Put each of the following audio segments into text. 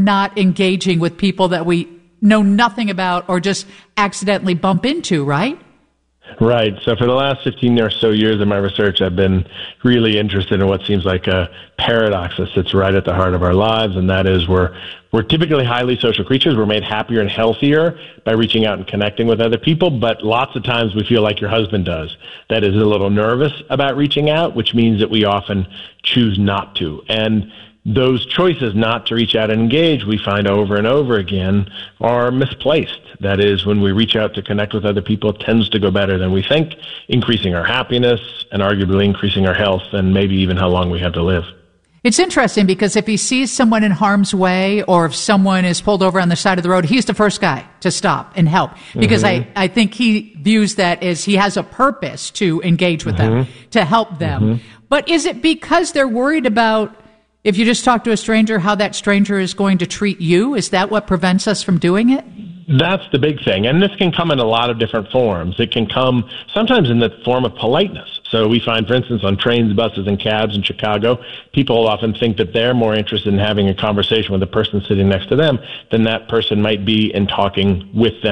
not engaging with people that we know nothing about or just accidentally bump into, right? Right. So for the last 15 or so years of my research, I've been really interested in what seems like a paradox that sits right at the heart of our lives, and that is we're typically highly social creatures. We're made happier and healthier by reaching out and connecting with other people, but lots of times we feel like your husband does. That is a little nervous about reaching out, which means that we often choose not to. And those choices not to reach out and engage, we find over and over again, are misplaced. That is, when we reach out to connect with other people, it tends to go better than we think, increasing our happiness and arguably increasing our health and maybe even how long we have to live. It's interesting because if he sees someone in harm's way or if someone is pulled over on the side of the road, he's the first guy to stop and help because I think he views that as he has a purpose to engage with them, to help them. But is it because they're worried about, if you just talk to a stranger, how that stranger is going to treat you? Is that what prevents us from doing it? That's the big thing. And this can come in a lot of different forms. It can come sometimes in the form of politeness. So we find, for instance, on trains, buses, and cabs in Chicago, people often think that they're more interested in having a conversation with the person sitting next to them than that person might be in talking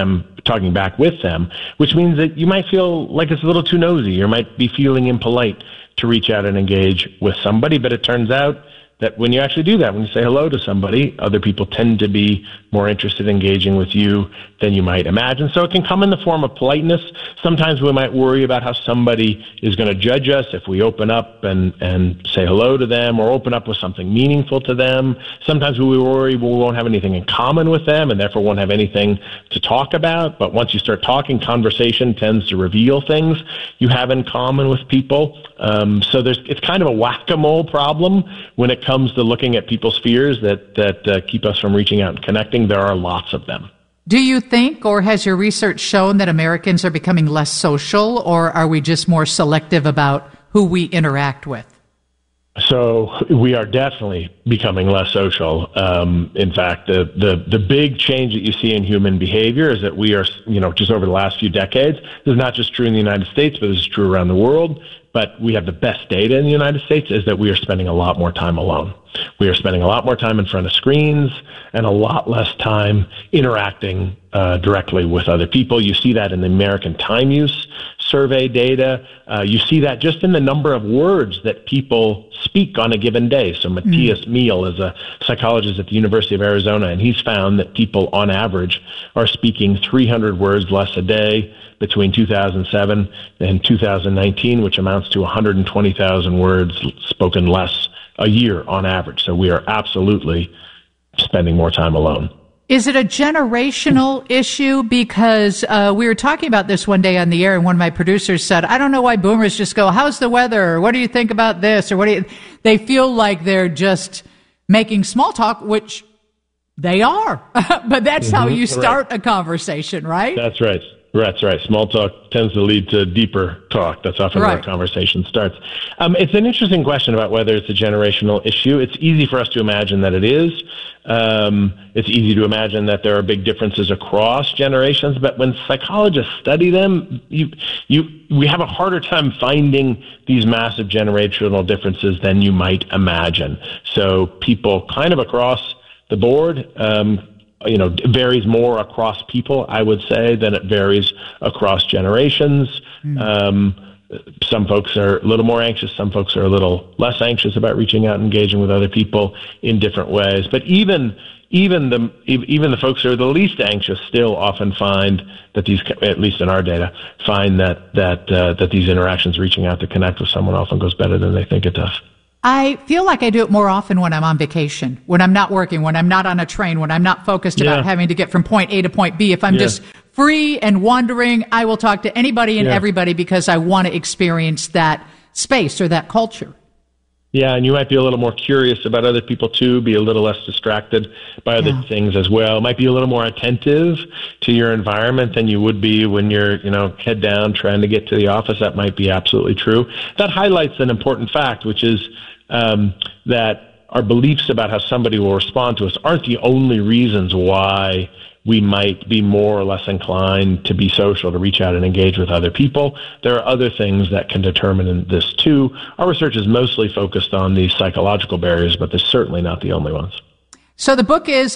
back with them, which means that you might feel like it's a little too nosy. You might be feeling impolite to reach out and engage with somebody. But it turns out that when you actually do that, when you say hello to somebody, other people tend to be more interested in engaging with you than you might imagine. So it can come in the form of politeness. Sometimes we might worry about how somebody is going to judge us if we open up and say hello to them or open up with something meaningful to them. Sometimes we worry we won't have anything in common with them and therefore won't have anything to talk about. But once you start talking, conversation tends to reveal things you have in common with people. So it's kind of a whack-a-mole problem when it comes to looking at people's fears that keep us from reaching out and connecting. There are lots of them. Do you think, or has your research shown that Americans are becoming less social, or are we just more selective about who we interact with? So we are definitely becoming less social. In fact, the big change that you see in human behavior is that we are, just over the last few decades, this is not just true in the United States, but this is true around the world. But we have the best data in the United States is that we are spending a lot more time alone. We are spending a lot more time in front of screens and a lot less time interacting directly with other people. You see that in the American Time Use Survey data. You see that just in the number of words that people speak on a given day. So Matthias Meal is a psychologist at the University of Arizona, and he's found that people on average are speaking 300 words less a day between 2007 and 2019, which amounts to 120,000 words spoken less a year on average. So we are absolutely spending more time alone. Is it a generational issue? Because we were talking about this one day on the air, and one of my producers said, I don't know why boomers just go, how's the weather? Or what do you think about this? Or they feel like they're just making small talk, which they are. But that's how you start a conversation, right? That's right. That's right. Small talk tends to lead to deeper talk. That's often where a conversation starts. It's an interesting question about whether it's a generational issue. It's easy for us to imagine that it is. It's easy to imagine that there are big differences across generations, but when psychologists study them, we have a harder time finding these massive generational differences than you might imagine. So people kind of across the board, it varies more across people, I would say, than it varies across generations. Some folks are a little more anxious. Some folks are a little less anxious about reaching out and engaging with other people in different ways. But even the folks who are the least anxious still often find that these, at least in our data, find that these interactions, reaching out to connect with someone, often goes better than they think it does. I feel like I do it more often when I'm on vacation, when I'm not working, when I'm not on a train, when I'm not focused about having to get from point A to point B. If I'm just free and wandering, I will talk to anybody and everybody because I want to experience that space or that culture. Yeah, and you might be a little more curious about other people too, be a little less distracted by other things as well. Might be a little more attentive to your environment than you would be when you're, head down trying to get to the office. That might be absolutely true. That highlights an important fact, which is that our beliefs about how somebody will respond to us aren't the only reasons why we might be more or less inclined to be social, to reach out and engage with other people. There are other things that can determine this too. Our research is mostly focused on these psychological barriers, but they're certainly not the only ones. So the book is